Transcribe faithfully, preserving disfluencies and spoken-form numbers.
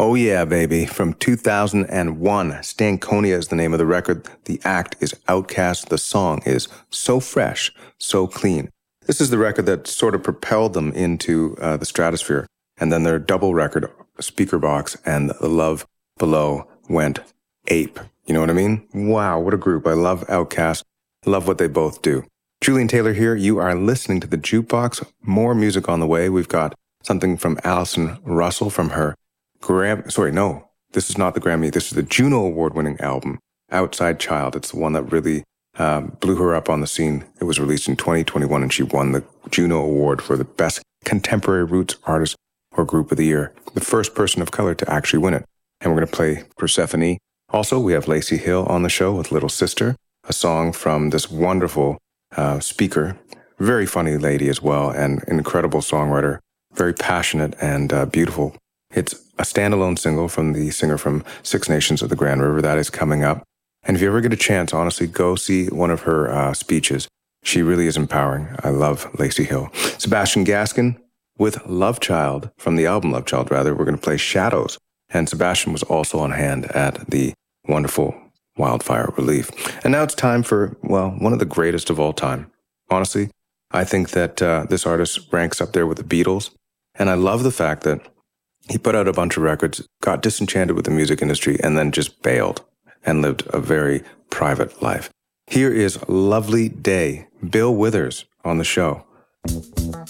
Oh yeah, baby. From two thousand one, Stankonia is the name of the record. The act is Outkast. The song is So Fresh, So Clean. This is the record that sort of propelled them into uh, the stratosphere. And then their double record, Speakerboxxx and The Love Below, went ape. You know what I mean? Wow, what a group. I love Outkast. Love what they both do. Julian Taylor here. You are listening to The Jukebox. More music on the way. We've got something from Allison Russell from her Gram, sorry, no, this is not the Grammy. This is the Juno Award-winning album, Outside Child. It's the one that really um, blew her up on the scene. It was released in twenty twenty-one, and she won the Juno Award for the Best Contemporary Roots Artist or Group of the Year. The first person of color to actually win it. And we're going to play Persephone. Also, we have Lacey Hill on the show with Little Sister, a song from this wonderful uh, speaker, very funny lady as well, and an incredible songwriter, very passionate and uh, beautiful. It's a standalone single from the singer from Six Nations of the Grand River. That is coming up. And if you ever get a chance, honestly, go see one of her uh, speeches. She really is empowering. I love Lacey Hill. Sebastian Gaskin with Love Child, from the album Love Child, rather. We're going to play Shadows. And Sebastian was also on hand at the wonderful Wildfire Relief. And now it's time for, well, one of the greatest of all time. Honestly, I think that uh, this artist ranks up there with the Beatles. And I love the fact that he put out a bunch of records, got disenchanted with the music industry, and then just bailed and lived a very private life. Here is Lovely Day, Bill Withers on the show.